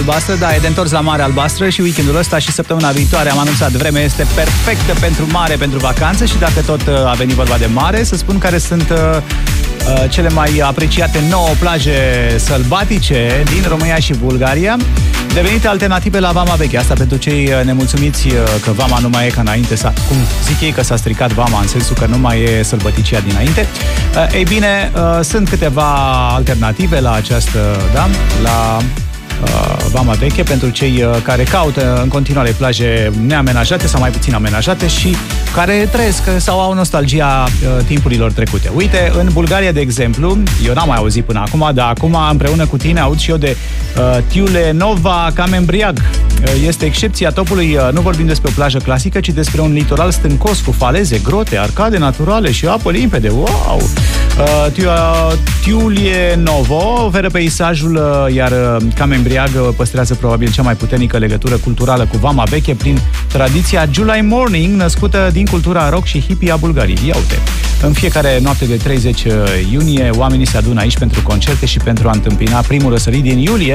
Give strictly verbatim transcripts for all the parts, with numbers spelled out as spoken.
albastră, da, e de întors la Marea Albastră și weekendul ăsta și săptămâna viitoare am anunțat, vremea este perfectă pentru mare, pentru vacanță și dacă tot a venit vorba de mare, să spun care sunt uh, cele mai apreciate nouă plaje sălbatice din România și Bulgaria, devenite alternative la Vama Veche. Asta pentru cei nemulțumiți că Vama nu mai e ca înainte, sau cum zic ei că s-a stricat Vama în sensul că nu mai e sălbăticia dinainte. Ei bine, sunt câteva alternative la această, da, la Vama Veche pentru cei care caută în continuare plaje neamenajate sau mai puțin amenajate și care trăiesc sau au nostalgia timpurilor trecute. Uite, în Bulgaria, de exemplu, eu n-am mai auzit până acum, dar acum împreună cu tine aud și eu de uh, Tiulenova Camembriag. Este excepția topului, nu vorbim despre o plajă clasică, ci despre un litoral stâncos cu faleze, grote, arcade naturale și apă limpede. Wow! Uh, Tiulenovo oferă peisajul, uh, iar Camembriag păstrează probabil cea mai puternică legătură culturală cu Vama Veche prin tradiția July Morning, născută din cultura rock și hippie a Bulgariei. Ia uite! În fiecare noapte de treizeci iunie, oamenii se adună aici pentru concerte și pentru a întâmpina primul răsărit din iulie.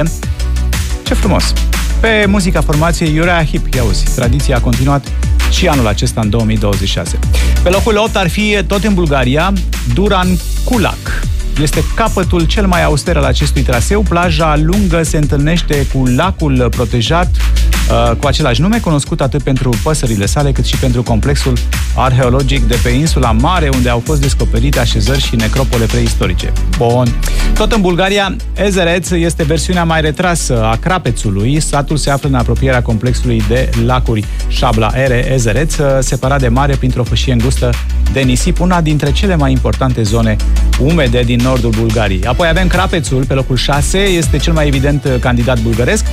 Ce frumos! Pe muzica formației Uriah Heep, ia uzi, tradiția a continuat și anul acesta, în două mii douăzeci și șase. Pe locul opt ar fi, tot în Bulgaria, Duran Kulak. Este capătul cel mai auster al acestui traseu. Plaja lungă se întâlnește cu lacul protejat uh, cu același nume, cunoscut atât pentru păsările sale, cât și pentru complexul arheologic de pe insula Mare, unde au fost descoperite așezări și necropole preistorice. Bun. Tot în Bulgaria, Ezereț este versiunea mai retrasă a Crapețului. Satul se află în apropierea complexului de lacuri Șabla Ere, Ezereț, separat de mare printr-o fâșie îngustă de nisip, una dintre cele mai importante zone umede din nordul Bulgariei. Apoi avem Crapețul, pe locul șase, este cel mai evident candidat bulgăresc.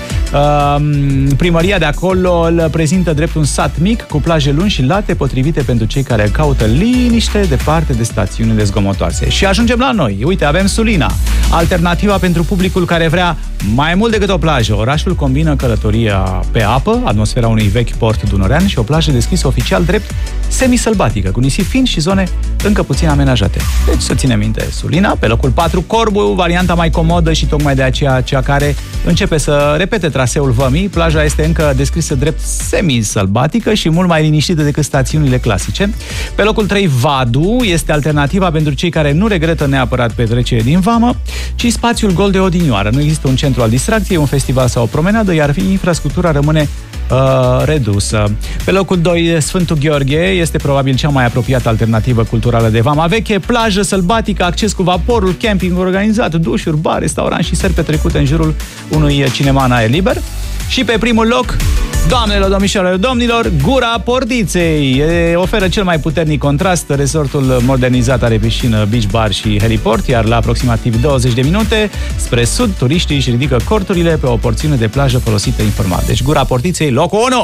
Primăria de acolo îl prezintă drept un sat mic, cu plaje lungi și late, potrivite pentru cei care caută liniște departe de stațiunile zgomotoase. Și ajungem la noi. Uite, avem Sulina, alternativa pentru publicul care vrea mai mult decât o plajă. Orașul combină călătoria pe apă, atmosfera unui vechi port dunărean și o plajă deschisă oficial drept semi-sălbatică, cu nisip fin și zone încă puțin amenajate. Deci să ținem minte, Sulina. Pe locul patru, Corbu, varianta mai comodă și tocmai de aceea cea care începe să repete traseul vămii. Plaja este încă descrisă drept semi-sălbatică și mult mai liniștită decât stațiunile clasice. Pe locul trei, Vadu este alternativa pentru cei care nu regretă neapărat petrecere din vamă, ci spațiul gol de odinioară. Nu există un centru al distracției, un festival sau o promenadă, iar infrastructura rămâne Uh, redusă. Pe locul doi, Sfântul Gheorghe este probabil cea mai apropiată alternativă culturală de Vama Veche, plajă sălbatică, acces cu vaporul, camping organizat, dușuri, bar, restaurant și seri petrecute în jurul unui cinema în aer liber. Și pe primul loc, doamnelor, domnișoarelor, domnilor, Gura Portiței. E, oferă cel mai puternic contrast. Resortul modernizat are piscină, beach bar și heliport, iar la aproximativ douăzeci de minute spre sud, turiștii își ridică corturile pe o porțiune de plajă folosită informal. Deci Gura Portiței, locul unu!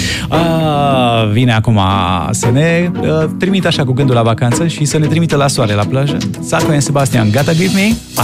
A, vine acum să ne uh, trimită așa cu gândul la vacanță și să ne trimită la soare la plajă. Sacco and Sebastian, Gotta Give Me...